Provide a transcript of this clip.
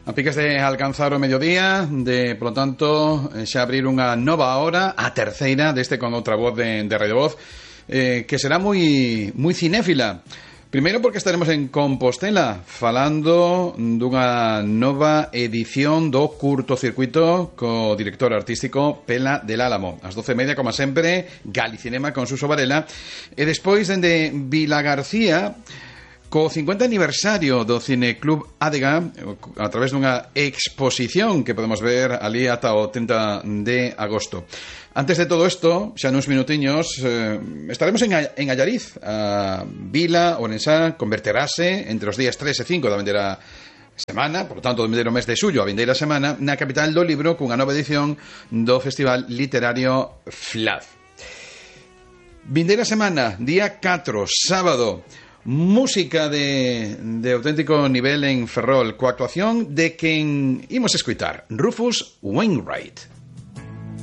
A piques de alcanzar o mediodía, polo tanto, xa abrir unha nova hora, a terceira deste con outra voz de Radio Voz, que será moi cinéfila. Primeiro porque estaremos en Compostela falando dunha nova edición do curtocircuito co director artístico Pela del Álamo. Ás 12:30, como sempre, Galicinema con Suso Varela. E despois, dende Vilagarcía, co 50 aniversario do Cineclub Adega, a través dunha exposición que podemos ver ali ata o 30 de agosto. Antes de todo isto, xa nuns minutiños, estaremos en Allariz. A vila ourensá converterase entre os días 3 e 5 da vindeira semana, por lo tanto, do vindeiro mes de xullo a vindeira semana, na capital do libro, cunha nova edición do Festival Literario FLAD. Vindeira semana, día 4, sábado, música de auténtico nivel en Ferrol, coa actuación de quen imos escoitar, Rufus Wainwright.